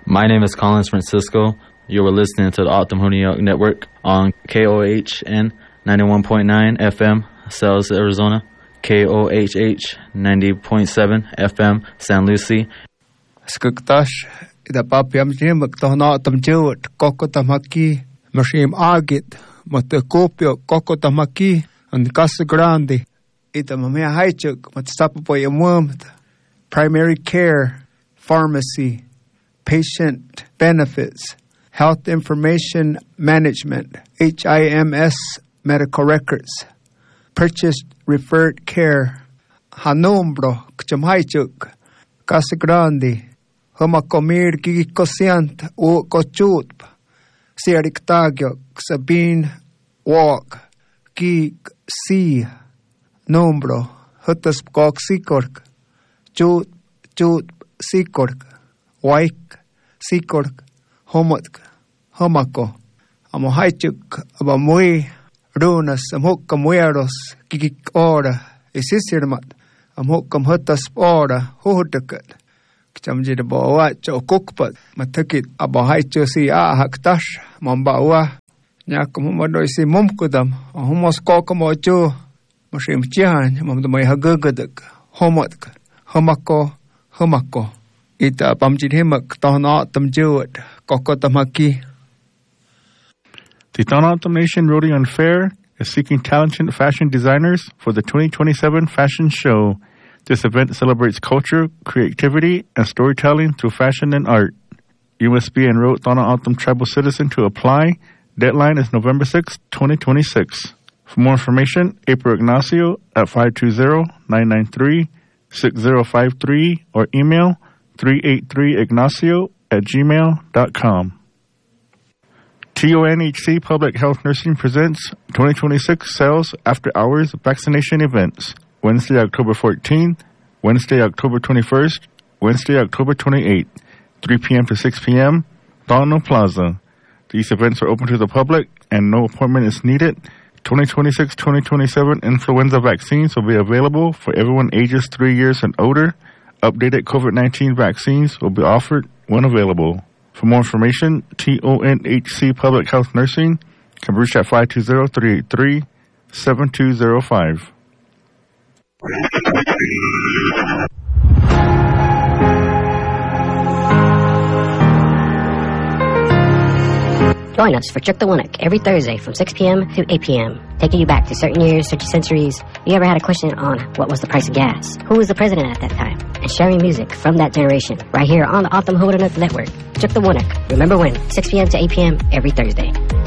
My name is Collins Francisco. You were listening to the Optum Honeyok Network on KOHN 91.9 FM, Sales, Arizona, KOHH 90.7 FM, San Lucie. Skuktash, ida papiam jimak tohna tamjewat kokotamaki, mashim agit, matakopio kokotamaki, and Casa Grande, ida mamea haichuk, matsapapoy amwamd, primary care, pharmacy, patient benefits, health information management, HIMS medical records, purchased referred care, Hanombro, Kchamhaichuk, Casa Grande, Homakomir Gigikosiant, O Kochutp, Siariktagyo, Sabine Walk, Gig Si, Nombro, Huttaskok Sikork, Jut Sikork, Waik Sikork, Homotk, Homako, Amohaichuk, Abamui, Runas, Amhokamueros, Gigik Ora, Isisirmat, Amhokam Huttas Ora, Huhutukat, Kchamjid Boat, Okukpat, Matukit, Abahaichu Si Haktash, Mambawa, Nyakumadoisi Mumkudam, Homos Kokamochu, Mashim Chian, Mamdamai Hagadak, Homotk, Homako, Ita Pamjid Himak, Tana Tamjuat, Kokotamaki. The Tohono O'odham Nation Rodeo Fair is seeking talented fashion designers for the 2027 fashion show. This event celebrates culture, creativity, and storytelling through fashion and art. You must be an enrolled Tohono O'odham tribal citizen to apply. Deadline is November 6, 2026. For more information, April Ignacio at 520-993-6053 or email 383ignacio@gmail.com. TONHC Public Health Nursing presents 2026 Sales After Hours Vaccination Events, Wednesday, October 14th, Wednesday, October 21st, Wednesday, October 28th, 3 p.m. to 6 p.m., Donald Plaza. These events are open to the public and no appointment is needed. 2026-2027 influenza vaccines will be available for everyone ages 3 years and older. Updated COVID-19 vaccines will be offered when available. For more information, TONHC Public Health Nursing can reach at 520-383-7205. Join us for Chuck the Winnock every Thursday from 6 p.m. to 8 p.m., taking you back to certain years, certain centuries. You ever had a question on what was the price of gas? Who was the president at that time? And sharing music from that generation right here on the Optum Honeyok Network. Chuck the Winnock. Remember when? 6 p.m. to 8 p.m. every Thursday.